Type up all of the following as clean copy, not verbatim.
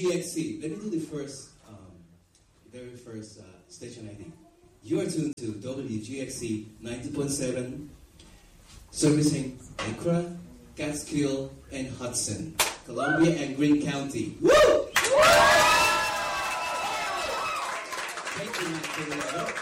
WGXC. Let me do the very first station ID. You are tuned to WGXC 90.7, servicing Accra, Catskill, and Hudson, Columbia and Greene County. Woo! Thank you, Mike.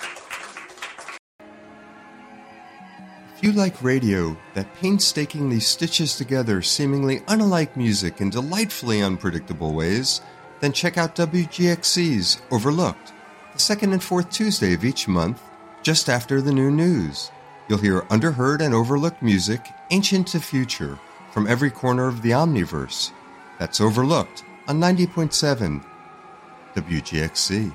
If you like radio that painstakingly stitches together seemingly unalike music in delightfully unpredictable ways, then check out WGXC's Overlooked, the second and fourth Tuesday of each month, just after the new news. You'll hear underheard and overlooked music, ancient to future, from every corner of the Omniverse. That's Overlooked on 90.7 WGXC.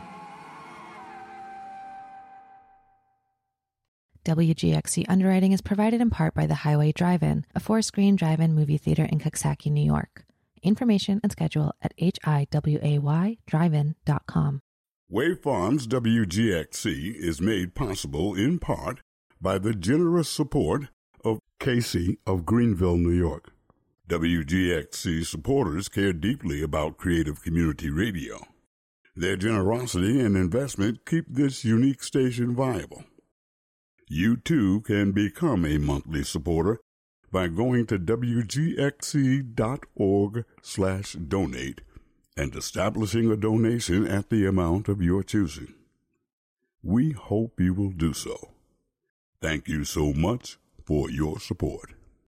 WGXC underwriting is provided in part by the Highway Drive-In, a 4-screen drive-in movie theater in Coxsackie, New York. Information and schedule at hiwaydrivein.com. Wave Farms WGXC is made possible in part by the generous support of Casey of Greenville, New York. WGXC supporters care deeply about creative community radio. Their generosity and investment keep this unique station viable. You too can become a monthly supporter by going to wgxc.org/donate and establishing a donation at the amount of your choosing. We hope you will do so. Thank you so much for your support.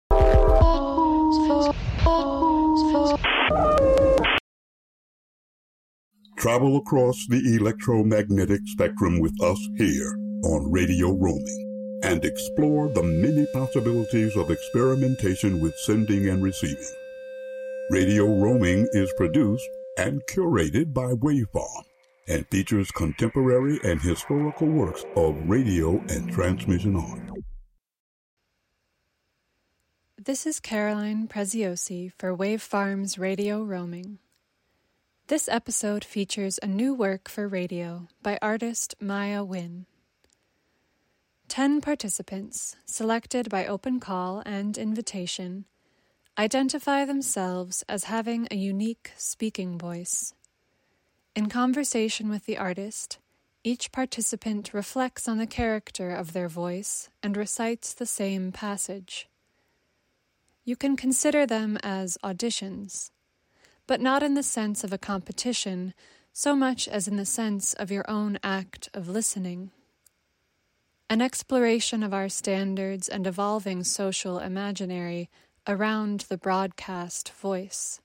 Travel across the electromagnetic spectrum with us here on Radio Roaming and explore the many possibilities of experimentation with sending and receiving. Radio Roaming is produced and curated by Waveform and features contemporary and historical works of radio and transmission art. This is Caroline Preziosi for Wavefarm's Radio Roaming. This episode features a new work for radio by artist Maya Wynn. 10 participants, selected by open call and invitation, identify themselves as having a unique speaking voice. In conversation with the artist, each participant reflects on the character of their voice and recites the same passage. You can consider them as auditions, but not in the sense of a competition so much as in the sense of your own act of listening. An exploration of our standards and evolving social imaginary around the broadcast voice.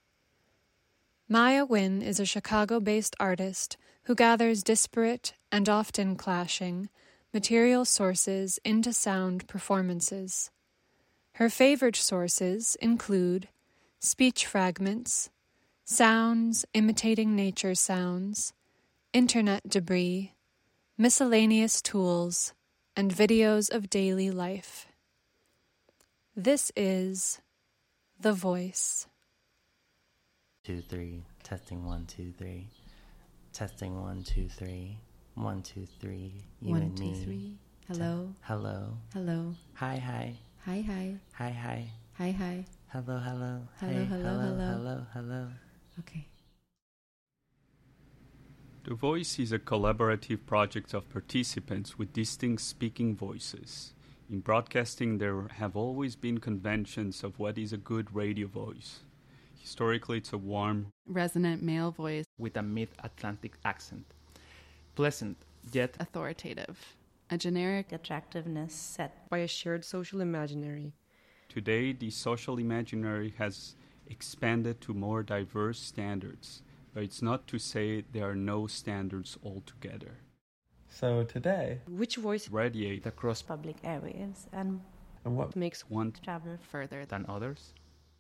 Maya Wynn is a Chicago-based artist who gathers disparate and often clashing material sources into sound performances. Her favorite sources include speech fragments, sounds imitating nature sounds, internet debris, miscellaneous tools, and videos of daily life. This is The Voice. 2, 3, testing 1, 2, 3, testing 1, 2, 3, 1, 2, 3, you 1, and 2, me. 3. Hello. Hello. Hello. Hi, hi. Hi, hi. Hi, hi. Hi, hi. Hello, hello. Hello, Hey, hello, hello, hello. hello, hello. Okay. The Voice is a collaborative project of participants with distinct speaking voices. In broadcasting, there have always been conventions of what is a good radio voice. Historically, it's a warm, resonant male voice with a mid-Atlantic accent. Pleasant, yet authoritative. A generic attractiveness set by a shared social imaginary. Today, the social imaginary has expanded to more diverse standards, but it's not to say there are no standards altogether. So today, which voice radiates across public airwaves and what makes one travel further than others?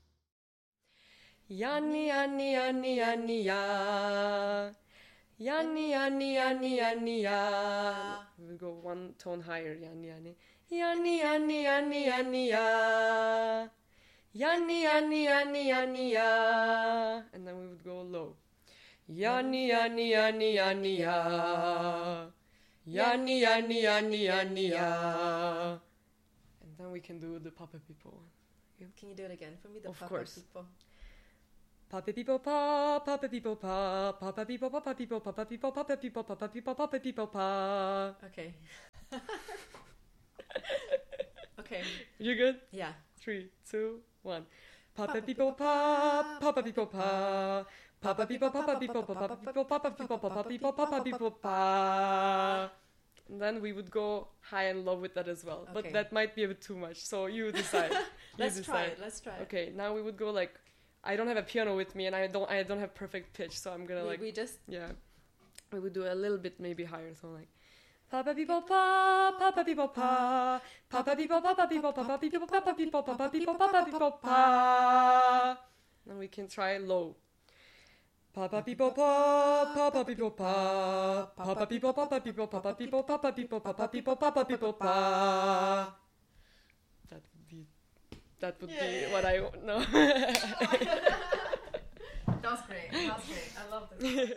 Yanni, Yanni, Yanni, Yanni, ya. Yanni, Yanni, Yanni, Yanni, ya. We'll go one tone higher. Yanni, Yanni. Yanni, Yanni, Yanni, Yanni, ya. Yanni, Yanni, Yanni, Yanni, ya. And then we would go low. Yanni, Yanni, Yanni, Yanni, ya. Yanni, Yanni, Yanni, Yanni, ya. And then we can do the puppet people. Can you do it again for me? The of puppet course. people. Papa people pa, papa people pa, papa people papa people papa people papa people papa people papa people pa. Okay. Okay. You good? Yeah. 3, 2, 1. Papa people pa, papa people pa, papa people papa people papa people papa people papa people papa people pa. And then we would go high and low with that as well, Okay. but that might be a bit too much. So you decide. Let's try it. Let's try it. Okay, now we would go like, I don't have a piano with me, and I don't have perfect pitch, so I'm gonna We just we would do a little bit maybe higher, so like. Papa people pa, papa people pa, papa people papa people papa people papa people papa people papa people pa. Then we can try low. Papa people pa, papa people pa, papa people papa people papa people papa people papa people papa people pa. That would be what I know. That's great. That's great. I love this.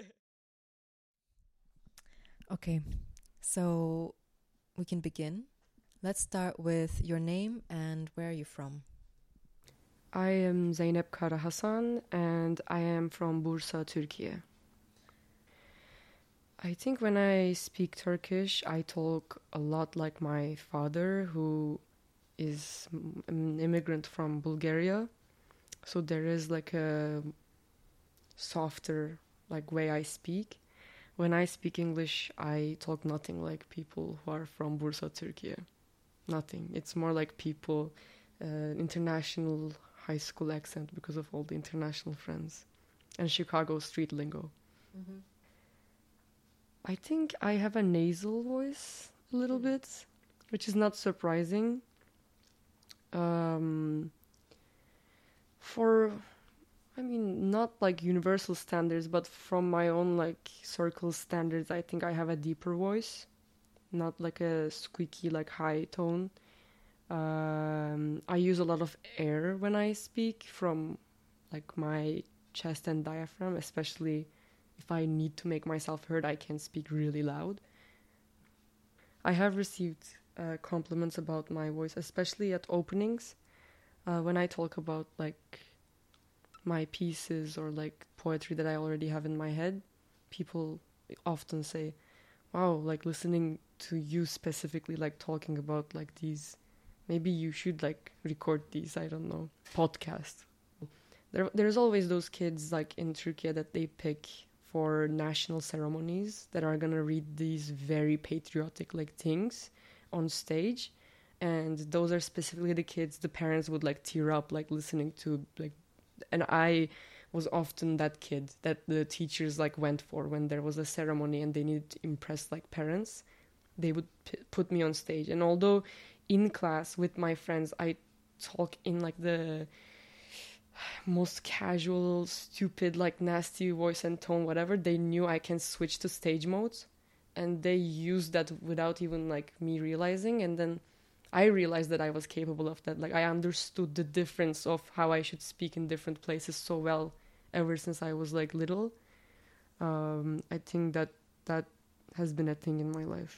Okay, so we can begin. Let's start with your name and where are you from? I am Zeynep Kara Hasan and I am from Bursa, Turkey. I think when I speak Turkish, I talk a lot like my father, who is an immigrant from Bulgaria. So there is like a softer like way I speak. When I speak English, I talk nothing like people who are from Bursa, Turkey. Nothing. It's more like people, international high school accent because of all the international friends. And Chicago street lingo. Mm-hmm. I think I have a nasal voice a little bit, which is not surprising. Not like universal standards, but from my own like circle standards, I think I have a deeper voice, not like a squeaky like high tone. I use a lot of air when I speak from like my chest and diaphragm, especially if I need to make myself heard. I can speak really loud. I have received compliments about my voice, especially at openings, when I talk about like my pieces or like poetry that I already have in my head. People often say, wow, like listening to you specifically, like talking about like these, maybe you should like record these, I don't know, podcasts. There's always those kids like in Turkey that they pick for national ceremonies that are gonna read these very patriotic like things on stage, and those are specifically the kids the parents would like tear up like listening to, like, and I was often that kid that the teachers like went for when there was a ceremony and they needed to impress like parents. They would put me on stage, and although in class with my friends I talk in like the most casual, stupid, like nasty voice and tone, whatever, they knew I can switch to stage modes, and they used that without even like me realizing. And then I realized that I was capable of that. Like I understood the difference of how I should speak in different places so well ever since I was like little. I think that has been a thing in my life.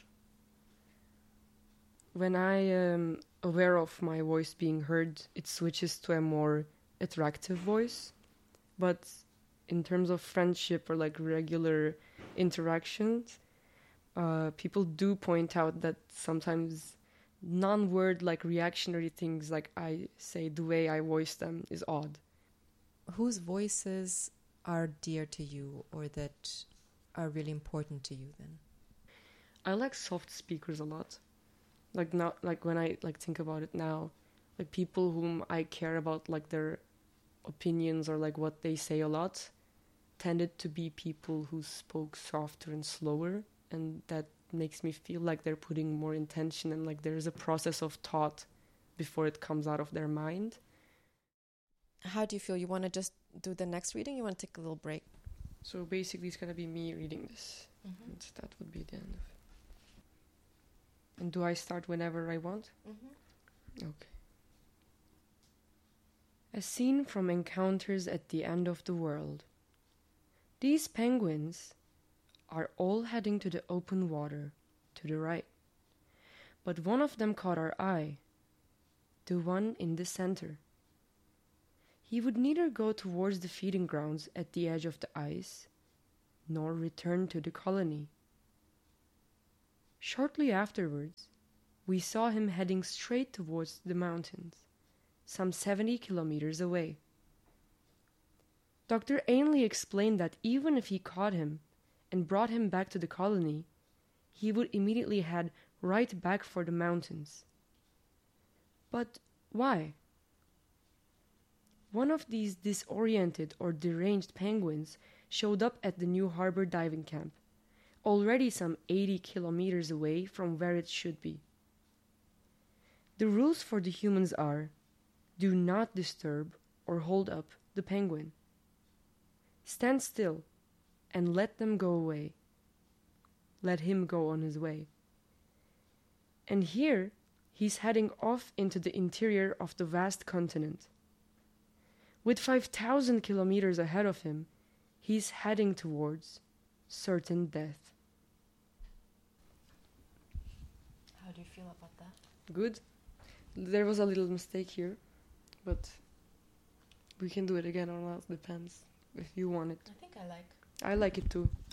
When I am aware of my voice being heard, it switches to a more attractive voice. But in terms of friendship or like regular interactions, people do point out that sometimes non-word like reactionary things like I say, the way I voice them is odd. Whose voices are dear to you or that are really important to you then? I like soft speakers a lot. Like now, like when I like think about it now, like people whom I care about like their opinions or like what they say a lot tended to be people who spoke softer and slower, and that makes me feel like they're putting more intention and like there's a process of thought before it comes out of their mind. How do you feel? You want to just do the next reading? You want to take a little break? So basically it's going to be me reading this. Mm-hmm. And that would be the end of it. And do I start whenever I want? Mm-hmm. Okay. A scene from Encounters at the End of the World. These penguins are all heading to the open water to the right. But one of them caught our eye, the one in the center. he would neither go towards the feeding grounds at the edge of the ice, nor return to the colony. Shortly afterwards, we saw him heading straight towards the mountains, some 70 kilometers away. Dr. Ainley explained that even if he caught him and brought him back to the colony, he would immediately head right back for the mountains. But why? One of these disoriented or deranged penguins showed up at the New Harbor diving camp, already some 80 kilometers away from where it should be. The rules for the humans are: do not disturb or hold up the penguin. Stand still and let them go away. Let him go on his way. And here he's heading off into the interior of the vast continent. With 5,000 kilometers ahead of him, he's heading towards certain death. How do you feel about that? Good. There was a little mistake here, but we can do it again or not, depends if you want it. I think I like. I like it too.